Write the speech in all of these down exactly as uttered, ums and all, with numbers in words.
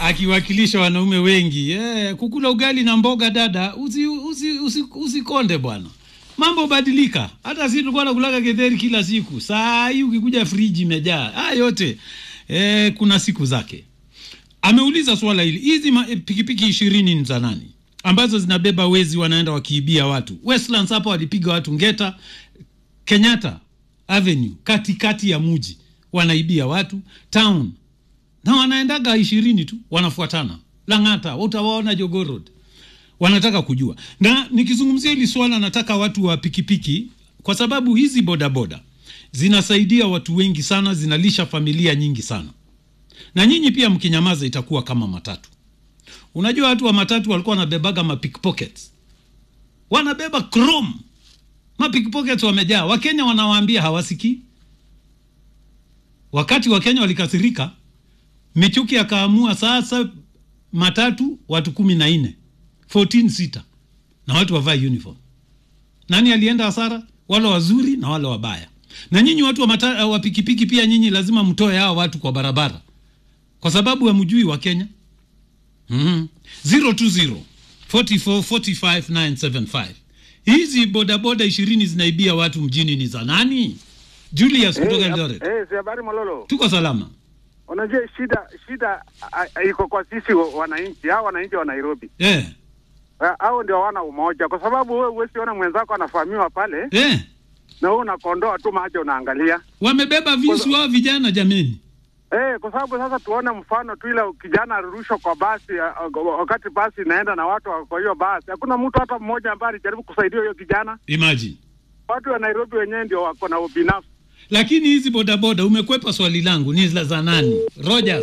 akiwakilisha wanaume wengi. Eh, kukula ugali na mboga dada, usi usi usi usikonde bwana. Mambo badilika. Hata sisi tulikuwa tunakula getheri kila siku. Saa hii ukikuja friji imejaa. Ah, yote eh, kuna siku zake. Ameuliza swala hili. Hizi pikipiki ishirini ni za nani? Ambazo zinabeba wezi wanaenda wakiibia watu. Westlands hapa walipiga watu Ngeta, Kenyatta Avenue, katikati ya mji. Wanaibia watu, town. Na wanaendaga ishirini tu, wanafuatana. Langata, utawaona Jogoo Road. Wanataka kujua. Na nikizungumzia hili swala nataka watu wa pikipiki, kwa sababu hizi boda boda zinasaidia watu wengi sana, zinalisha familia nyingi sana. Na nyinyi pia mkinyamaza itakuwa kama matatu. Unajua watu wa matatu walikuwa wanabebaga ma pickpockets. Wanabeba chrome. Ma pickpockets wamejaa. Wakenya wanawaambia hawasikii. Wakati Wakenya walikasirika, Michuki akaamua sasa matatu watu kumi na nne. kumi na nne sita. Na watu wavae uniform. Nani alienda hasara? Wale wazuri na wale wabaya. Na nyinyi watu wa, mata, wa pikipiki pia nyinyi lazima mtoe hao watu kwa barabara. Kwa sababu hamjui wa Kenya. Mhm. zero two zero four four four five nine seven five. Hizi boda boda ishirini zinaibia watu mjini ni za nani? Julius kutoka hey, Eldoret. Eh, hey, habari Mololo. Tuko salama. Unajua shida shida iko kwa sisi wananchi, hao wananchi wa Nairobi. Eh. Yeah. Hao ndio wana umoja, kwa sababu wewe usiona mwenzako anafahamiwa pale. Eh. Yeah. Na wewe unakondoa tu macho unaangalia. Wamebeba visu wao vijana jameni. Eh, kwa sababu sasa tuone mfano tu ile kijana arushwa kwa basi, wakati basi inaenda na watu kwa hiyo basi. Hakuna mtu hata mmoja ambaye alijaribu kusaidia hiyo kijana. Imagine. Watu wa Nairobi wenyewe ndio wako na ubinafsi. Lakini hizi boda boda, umekwepa swali langu, ni za nani? Rogers.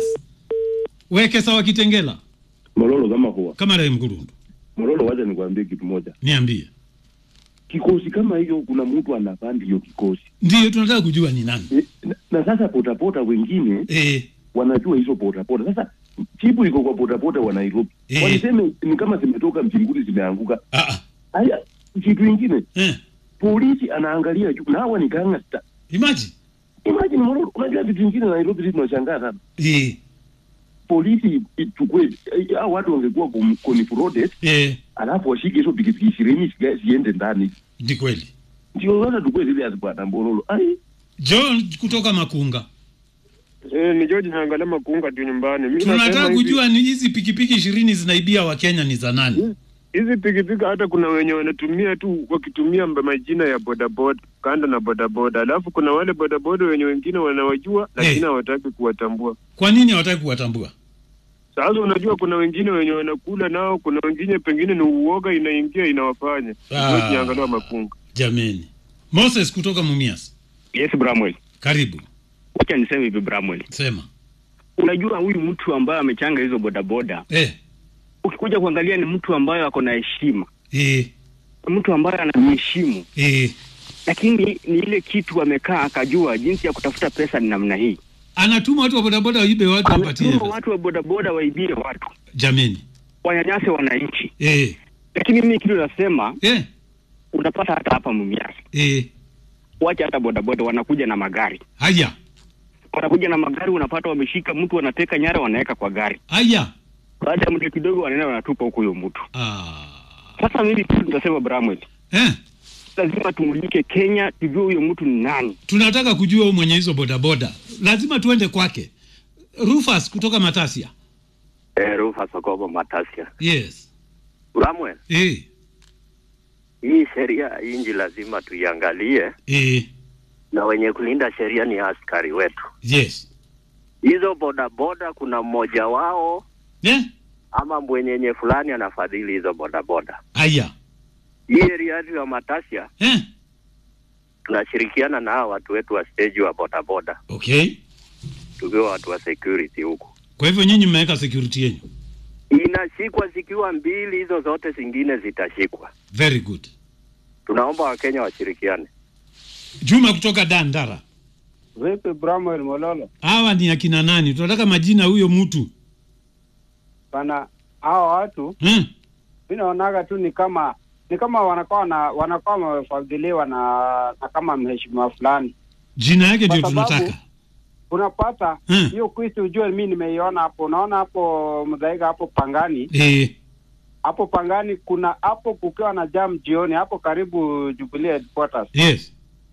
Weke sawa Kitengela. Mololo kama huwa. Kama Rai Mgurundu. Mololo, wacha nikwambie kitu moja. Niambie. Kikosi kama hiyo kuna mtu anapanda hiyo kikosi. Ndiyo tunataka kujua ni nani. E, na, na sasa potapota wengine eh wanajua hizo potapota. Sasa chipu iko kwa potapota wa Nairobi. E. Waliseme ni kama zimetoka mbinguni zimeanguka. Ah ah. Haya, kitu kingine. Eh. Polisi anaangalia juu na hawa ni gangster. Imagine. Imagine Mololo, unajua vitu vingine Nairobi sisi tunashangaa sana. Eh. Polisi ichukue hao watu wangekuwa confronted. Eh. Alafu washike hizo pikipiki ishirini siende ndani. Ni kweli. Ndio wana tukue zile azipata Mololo. Ai. John kutoka Makunga. Eh, ni George naangalia Makunga tu nyumbani. Mimi tunataka kujua ni hizi pikipiki ishirini zinaibia wa Kenya ni za nani? Hizi pikipiki hata kuna wenye wanatumia tu wakitumia majina ya bodaboda, kanda na bodaboda. Alafu kuna wale bodaboda wenye wengine wanawajua lakini hawataki hey, kuwatambua. Kwa nini hawataki kuwatambua? Sasa unajua kuna wengine wenye wanakula nao, kuna wengine pengine ni uoga inaingia inawafanya. Ah, niangalia Makunga. Jameni. Moses kutoka Mumias. Yes, Bramwell. Karibu. Wacha niseme hivi Bramwell. Sema. Unajua huyu mtu ambaye amechanga hizo bodaboda. Eh. Ukikuja kuangalia ni mtu ambaye ako na heshima. Eh. Mtu ambaye anaheshimu. Eh. Lakini ni ile kitu amekaa akajua jinsi ya kutafuta pesa ni namna hii. Anatuma watu wa bodaboda waibe watu wapatie. Anatuma watu wa bodaboda waibie watu. Jameni. Wanyanyase wananchi. Eh. Lakini mimi kitu nasema, eh, unapata hata hapa Mumias. Eh. Wacha hata bodaboda wanakuja na magari. Haya. Wanakuja na magari, unapata wameshika mtu, wanateka nyara, wanaweka kwa gari. Haya. Baada ya muda kidogo wanaenda wanatupa huko huyo mtu. Ah. Sasa mimi kitu nitasema Bramwell. Eh. Lazima tumulike Kenya, tujue huyo mtu ni nani. Tunataka kujua mwenye hizo bodaboda. Lazima tuende kwake. Rufus kutoka Matasia. Eh, Rufus kutoka Matasia. Yes. Bramwell. Eh. Hii sheria inji lazima tuiangalie. Eh. Na wenye kulinda sheria ni askari wetu. Yes. Hizo boda boda kuna mmoja wao. Eh? Ama mwenyenye fulani anafadhili hizo boda boda. Haya. Hii area ya Matasia. Eh? Tunashirikiana na hao watu wetu wa stage wa boda boda. Okay. Tukiwa watu wa security huko. Kwa hivyo nyinyi mmeweka security yenu? Inashikwa zikiwa mbili, hizo zote zingine zitashikwa. Very good. Tunaomba Wakenya washirikiane. Juma kutoka Dandara. Vipi Bramwell Mololo? Hawa ni akina nani? Tunataka majina huyo mtu. Bana hao watu, hmm. mimi naonaga tu ni kama ni kama wanakuwa na wanakuwa wamefadhiliwa na, na kama mheshimiwa fulani. Jina yake ndio tunataka. unapata Hmm. hiyo kwisi ujue mimi nimeiona hapo. Unaona hapo Mudhaiga hapo Pangani. Eh. Hapo Pangani kuna hapo kukiwa na jam jioni hapo karibu Jubilee Headquarters. Yes.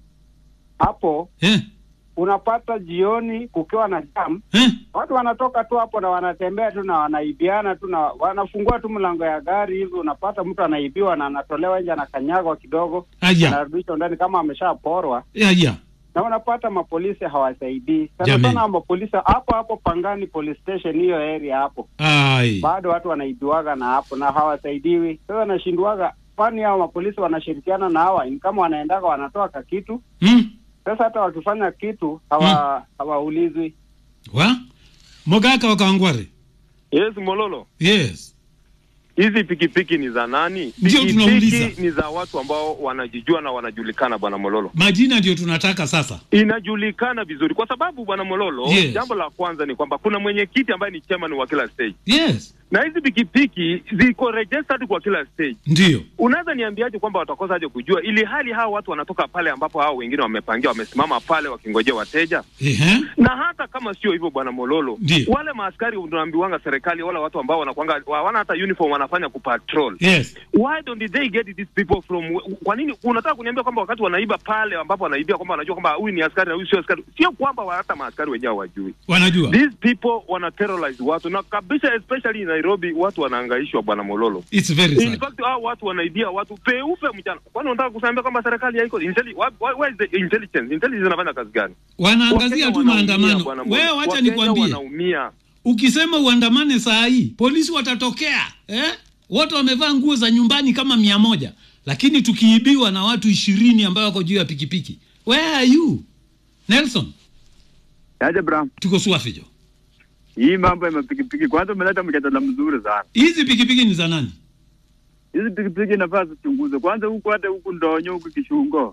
Hapo Eh. unapata jioni kukiwa na jam. Eh. Watu wanatoka tu hapo na wanatembea tu na wanaibiana tu na wanafungua tu mlango ya gari hivi, unapata mtu anaibiwa na anatolewa nje na kanyagwa kidogo. Aya. Anarudishwa ndani kama ameshaporwa. Aya. Na unapata mapolisi hawasaidii. Sana Jameni. sana mapolisi hapo hapo Pangani police station hiyo area hapo. Ai. Bado watu wanaibiwaga na hapo na hawasaidiwi. Sasa nashindwaga kwani hao mapolisi wanashirikiana na hawa ni kama wanaendaga wanatoa ka kitu. Mm. Sasa hata wakifanya kitu hawa mm. hawaulizwi. Wa? Mogaka wakangware. Yes, Mololo. Yes. Hizi pikipiki ni za nani? Ndio tunauliza. Pikipiki ni za watu ambao wanajijua na wanajulikana, bwana Mololo. Majina ndio tunataka sasa. Inajulikana vizuri kwa sababu bwana Mololo, yes. Jambo la kwanza ni kwamba kuna mwenyekiti ambaye ni chairman wa kila stage. Yes. Na hizi pikipiki ziko registered kwa kila stage. Ndio. Unaweza niambiaje kwamba watakosa aje kujua ili hali hao watu wanatoka pale ambapo hao wengine wamepangia wamesimama pale wakingojea wateja? Ehe. Na hata kama sio hivyo bwana Mololo, Ndio. wale maaskari unaambiwanga serikali wale watu ambao wanakuanga hawana hata uniform wanafanya kupatrol. Yes. Why don't they get these people from, kwa nini unataka kuniambia kwamba wakati wanaiba pale ambapo wanaibia kwamba wanajua kwamba huyu ni askari na huyu sio askari? Sio kwamba hata maaskari wenyewe hawajui. Wanajua. These people wana terrorize watu na kabisa, especially in Nairobi watu wanahangaishwa bwana Mololo. It's very sad. In fact hao watu wanaibia watu peupe mchana. Kwani unataka kusambia kwamba serikali haiko intelligence? Where is the intelligence? Intelligence inafanya kazi gani? Wanaangazia tu maandamano. Wewe wacha nikwambie. Wanaumia. Ukisema uandamane saa hii, polisi watatokea. Eh? Watu wamevaa nguo za nyumbani kama mia moja. Lakini tukiibiwa na watu ishirini ambao wako juu ya pikipiki. Where are you? Nelson. Aje bram. Tuko swafi jo. Hii mambo ya pikipiki kwanza umeleta mjadala mzuri sana. Hizi pikipiki ni za nani? Hizi pikipiki nafasi chunguze. Kwanza huko hata huko Ndonyo huko Kishungo.